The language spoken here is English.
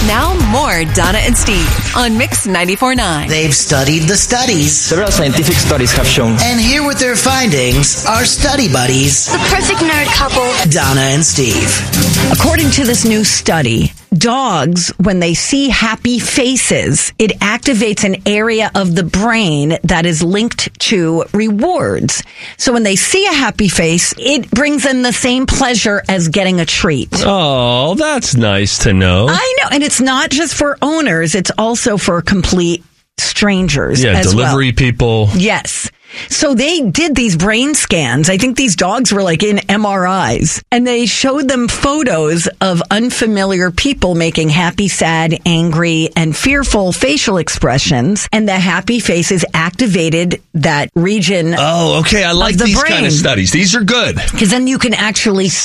Now more Donna and Steve on Mix 94.9. They've studied the studies. Several scientific studies have shown. And here with their findings are study buddies, the perfect nerd couple, Donna and Steve. According to this new study, dogs, when they see happy faces, it activates an area of the brain that is linked to rewards. So when they see a happy face, it brings them the same pleasure as getting a treat. Oh, that's nice to know. I know. And it's not just for owners. It's also for complete strangers as delivery people. Yes. So they did these brain scans. I think these dogs were like in MRIs, and they showed them photos of unfamiliar people making happy, sad, angry, and fearful facial expressions. And the happy faces activated that region. Oh, okay. I like the these brain. kind of studies. These are good. Because then you can actually